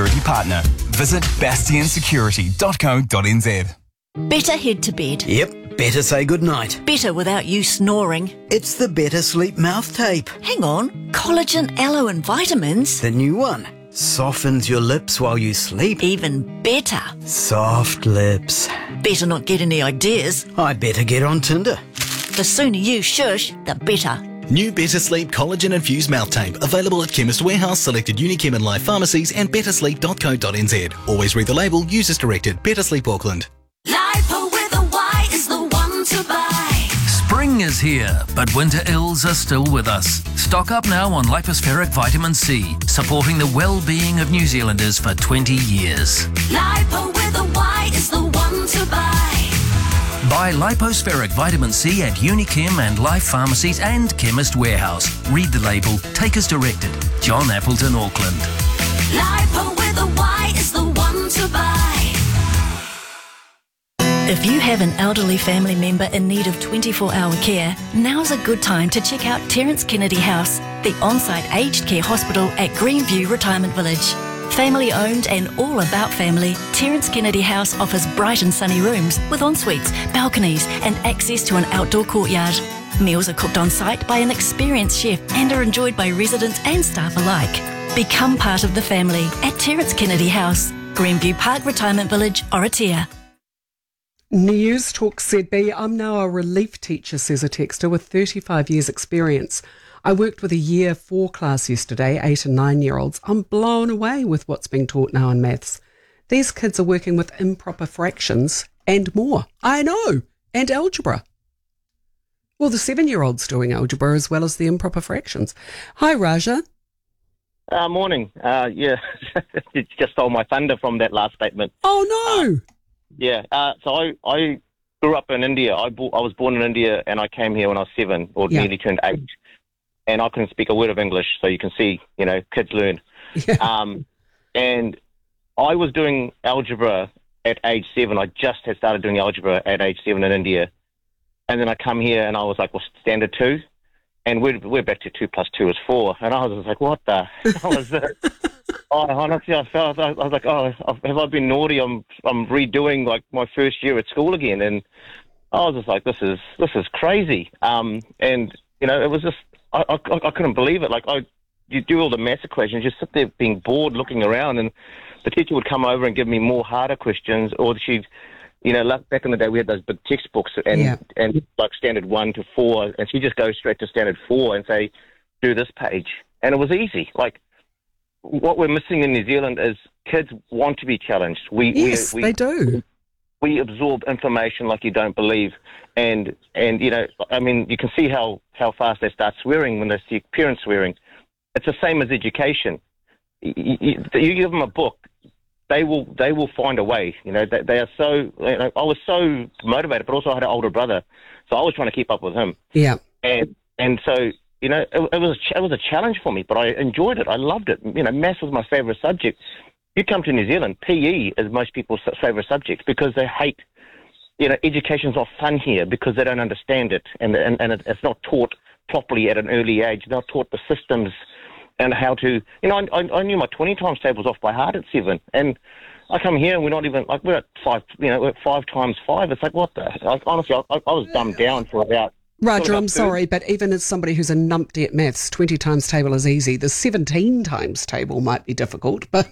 security partner. Visit bastiansecurity.co.nz. Better head to bed. Yep, better say goodnight. Better without you snoring. It's the Better Sleep mouth tape. Hang on. Collagen, aloe and vitamins. The new one. Softens your lips while you sleep. Even better. Soft lips. Better not get any ideas. I better get on Tinder. The sooner you shush, the better. New Better Sleep Collagen Infused Mouth Tape. Available at Chemist Warehouse, selected Unichem and Life pharmacies and bettersleep.co.nz. Always read the label. Use as directed. Better Sleep Auckland. Lipo with a Y is the one to buy. Spring is here, but winter ills are still with us. Stock up now on lipospheric vitamin C, supporting the well-being of New Zealanders for 20 years. Lipo with a Y is the one to buy. Buy lipospheric vitamin C at Unichem and Life pharmacies and Chemist Warehouse. Read the label. Take as directed. John Appleton, Auckland. Lipo with a Y is the one to buy. If you have an elderly family member in need of 24-hour care, now's a good time to check out Terence Kennedy House, the on-site aged care hospital at Greenview Retirement Village. Family owned and all about family, Terence Kennedy House offers bright and sunny rooms with en-suites, balconies and access to an outdoor courtyard. Meals are cooked on site by an experienced chef and are enjoyed by residents and staff alike. Become part of the family at Terence Kennedy House, Greenview Park Retirement Village, Oratia. News Talk ZB. I'm now a relief teacher, says a texter with 35 years experience. I worked with a year 4 class yesterday, 8 and 9-year-olds. I'm blown away with what's being taught now in maths. These kids are working with improper fractions and more. I know, and algebra. Well, the 7-year-old's doing algebra as well as the improper fractions. Hi, Raja. Morning. Yeah, you just stole my thunder from that last statement. Oh, no. So I grew up in India. I was born in India and I came here when I was 7 or nearly turned 8. And I couldn't speak a word of English, so you can see, kids learn. Yeah. And I was doing algebra at age 7. I just had started doing algebra at age 7 in India. And then I come here and I was like, well, standard 2. And we're back to 2 plus 2 is 4. And I was just like, what the hell is this? Honestly, I was like, have I been naughty? I'm redoing like my first year at school again. And I was just like, this is crazy. And, it was just, I couldn't believe it. Like, you do all the maths equations, you sit there being bored looking around, and the teacher would come over and give me more harder questions, or she'd, like back in the day we had those big textbooks and like standard 1 to 4, and she'd just go straight to standard 4 and say, do this page. And it was easy. Like, what we're missing in New Zealand is kids want to be challenged. They do. We absorb information like you don't believe. And you can see how fast they start swearing when they see parents swearing. It's the same as education. You give them a book, they will find a way. They are so. I was so motivated, but also I had an older brother, so I was trying to keep up with him. Yeah. And so it was a challenge for me, but I enjoyed it. I loved it. Maths was my favourite subject. You come to New Zealand, PE is most people's favourite subject because they hate. Education's not fun here because they don't understand it, and it's not taught properly at an early age. They're not taught the systems and how to. I knew my 20 times tables off by heart at 7, and I come here and we're not even like we're at 5. We're at 5 times 5. It's like what the? Honestly, I was dumbed down for about. Roger, I'm sorry, but even as somebody who's a numpty at maths, 20 times table is easy. The 17 times table might be difficult, but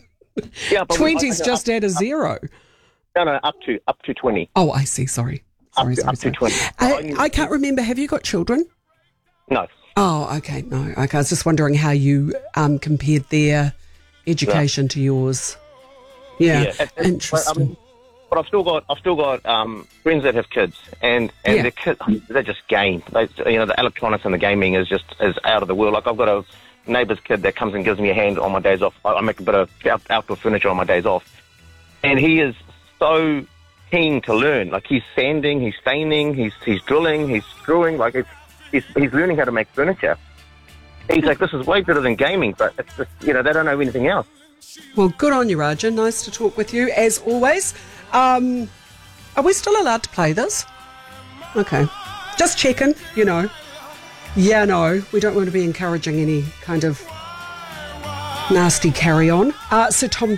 20's just add a 0. No, up to 20. Oh, I see. Sorry. Up to 20. I can't remember. Have you got children? No. Oh, okay. No. Okay. I was just wondering how you compared their education to yours. Yeah. Interesting. But I've still got friends that have kids, and their kids, they're just game. The electronics and the gaming is out of the world. Like I've got a neighbour's kid that comes and gives me a hand on my days off. I make a bit of outdoor furniture on my days off, and he is so keen to learn. Like he's sanding, he's staining, he's drilling, he's screwing. Like he's learning how to make furniture. He's like, this is way better than gaming, but it's just, they don't know anything else. Well, good on you, Raja. Nice to talk with you as always. Are we still allowed to play this? Okay, just checking. Yeah, no, we don't want to be encouraging any kind of nasty carry on. So Tom